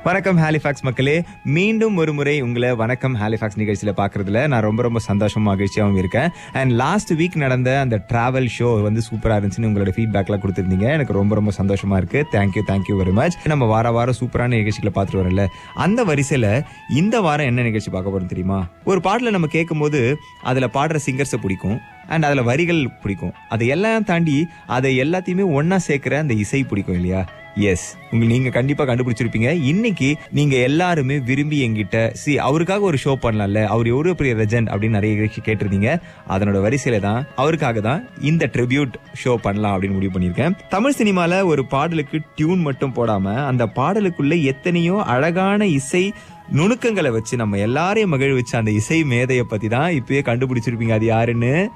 வணக்கம் ஹாலிஃபாக்ஸ் மக்களே, மீண்டும் ஒரு முறை உங்களை வணக்கம் ஹாலிஃபாக்ஸ் நிகழ்ச்சியில பாக்குறதுல நான் ரொம்ப சந்தோஷமா மகிழ்ச்சியாகவும் இருக்கேன். அண்ட் லாஸ்ட் வீக் நடந்த அந்த டிராவல் ஷோ வந்து சூப்பரா இருந்துச்சுன்னு உங்களோட ஃபீட்பேக்லாம் கொடுத்துருந்தீங்க. எனக்கு ரொம்ப சந்தோஷமா இருக்கு. Thank you very much. நம்ம வாரம் சூப்பரான நிகழ்ச்சிகளை பார்த்துட்டு வரல, அந்த வரிசையில இந்த வாரம் என்ன நிகழ்ச்சி பார்க்க போறோம் தெரியுமா? ஒரு பாடல நம்ம கேட்கும் போது அதுல பாடுற சிங்கர்ஸை பிடிக்கும் அண்ட் அதுல வரிகள் பிடிக்கும். அதை எல்லாம் தாண்டி அதை எல்லாத்தையுமே ஒன்னா சேர்க்கிற அந்த இசை பிடிக்கும் இல்லையா? எஸ், நீங்க கண்டிப்பா கண்டுபிடிச்சிருப்பீங்க. இன்னைக்கு நீங்க எல்லாருமே விரும்பி என்கிட்ட அவருக்காக ஒரு ஷோ பண்ணலாம்ல, அவர் எவ்வளவு பெரிய லெஜண்ட் அப்படின்னு நிறைய கேட்டிருந்தீங்க. அதனோட வரிசையில தான் அவருக்காக தான் இந்த ட்ரிபியூட் ஷோ பண்ணலாம் அப்படின்னு முடிவு பண்ணியிருக்கேன். தமிழ் சினிமால ஒரு பாடலுக்கு டியூன் மட்டும் போடாம அந்த பாடலுக்குள்ள எத்தனையோ அழகான இசை நுணுக்கங்களை வச்சு நம்ம எல்லாரையும் மகிழ்விச்ச அந்த இசை மேதையை பத்தி தான் இப்பயே கண்டுபிடிச்சிருப்பீங்க அது யாருன்னு.